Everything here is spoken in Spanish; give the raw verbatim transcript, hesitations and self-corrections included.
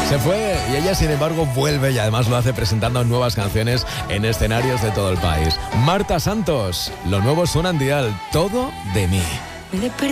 Se fue y ella, sin embargo, vuelve y además lo hace presentando nuevas canciones en escenarios de todo el país. Marta Santos, lo nuevo suena en Dial, Todo de mí.